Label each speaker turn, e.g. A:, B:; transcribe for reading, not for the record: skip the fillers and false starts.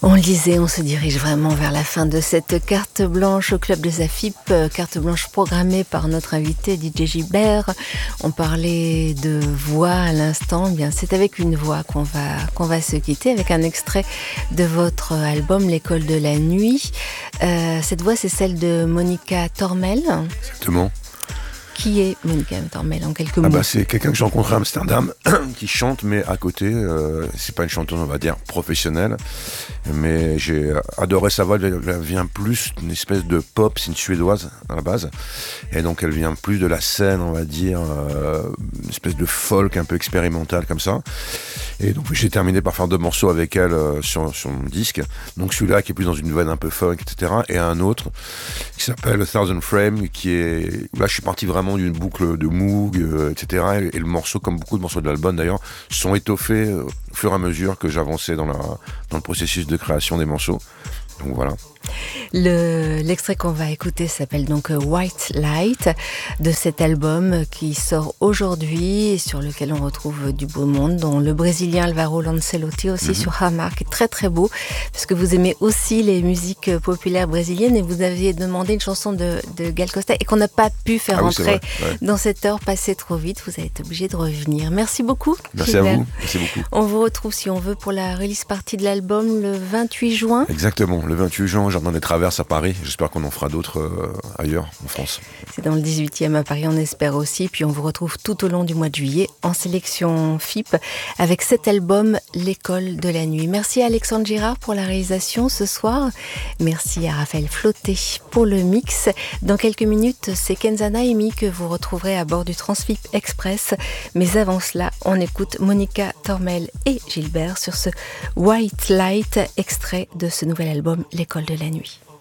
A: On le disait, on se dirige vraiment vers la fin de cette carte blanche au Club des AFIP, carte blanche programmée par notre invité DJ Gilbert. On parlait de voix à l'instant. Bien, c'est avec une voix qu'on va se quitter, avec un extrait de votre album L'école de la nuit. Cette voix, c'est celle de Monica Tormel.
B: Exactement.
A: Qui est Monica Tormel en quelques mots?
B: C'est quelqu'un que j'ai rencontré à Amsterdam qui chante, mais à côté, c'est pas une chanteuse, on va dire, professionnelle, mais j'ai adoré sa voix. Elle vient plus d'une espèce de pop, c'est une suédoise à la base, et donc elle vient plus de la scène, on va dire, une espèce de folk un peu expérimental comme ça. Et donc j'ai terminé par faire 2 morceaux avec elle sur mon disque, donc celui-là qui est plus dans une veine un peu folk, etc., et un autre qui s'appelle Thousand Frame, là je suis parti vraiment d'une boucle de Moog, etc., et le morceau, comme beaucoup de morceaux de l'album d'ailleurs, sont étoffés au fur et à mesure que j'avançais dans le processus de création des morceaux. Donc voilà.
A: L'extrait qu'on va écouter s'appelle donc White Light, de cet album qui sort aujourd'hui et sur lequel on retrouve du beau monde, dont le Brésilien Alvaro Lancelotti aussi sur Hamar, qui est très très beau, parce que vous aimez aussi les musiques populaires brésiliennes, et vous aviez demandé une chanson de Gal Costa et qu'on n'a pas pu faire entrer dans cette heure passée trop vite. Vous avez été obligé de revenir. Merci beaucoup.
B: Merci Gilbert. À vous. Merci beaucoup.
A: On vous retrouve, si on veut, pour la release party de l'album le 28 juin.
B: Exactement, le 28 juin, Jardin des Traverses à Paris. J'espère qu'on en fera d'autres ailleurs en France.
A: C'est dans le 18e à Paris, on espère aussi. Puis on vous retrouve tout au long du mois de juillet en sélection FIP avec cet album L'école de la nuit. Merci à Alexandre Girard pour la réalisation ce soir. Merci à Raphaël Flauté pour le mix. Dans quelques minutes, c'est Kenza Naimi que vous retrouverez à bord du Transfip Express. Mais avant cela, on écoute Monica Tormel et Gilbert sur ce White Light, extrait de ce nouvel album L'école de la nuit.